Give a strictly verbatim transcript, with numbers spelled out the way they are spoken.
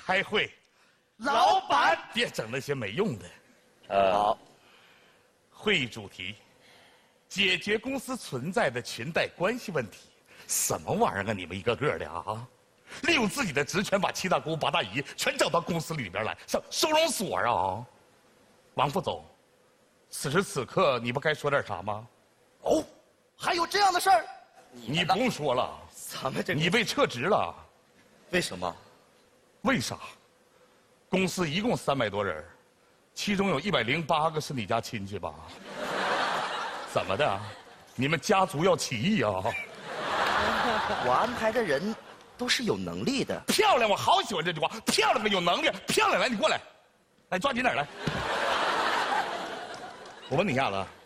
开会。 老板， 别整那些没用的。 呃，好。 会议主题：解决公司存在的裙带关系问题。什么玩意儿啊！你们一个个的啊，利用自己的职权把七大姑八大姨全整到公司里边来，上收容所啊！王副总，此时此刻你不该说点啥吗？ 哦，还有这样的事儿？ 你不用说了， 咱们这你被撤职了。 为什么？ 为啥？公司一共三百多人，其中有一百零八个是你家亲戚吧？怎么的？你们家族要起义啊？ 我安排的人都是有能力的。 漂亮，我好喜欢这句话。漂亮的有能力，漂亮，来你过来，来抓紧点来。我问你一下子，